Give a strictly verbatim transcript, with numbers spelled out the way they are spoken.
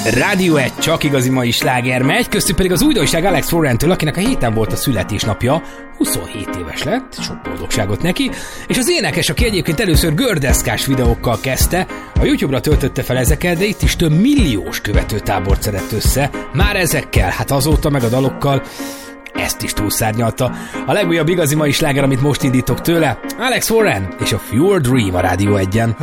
Rádió egy, csak igazi mai sláger megy, köztük pedig az újdonság Alex Warrentől, akinek a héten volt a születésnapja, huszonhét éves lett, sok boldogságot neki, és az énekes, aki egyébként először gördeszkás videókkal kezdte, a YouTube-ra töltötte fel ezeket, de itt is több milliós követőtábort szedett össze, már ezekkel, hát azóta meg a dalokkal, ezt is túlszárnyalta. A legújabb igazi mai sláger, amit most indítok tőle, Alex Warren és a Your Dream a Rádió egyen.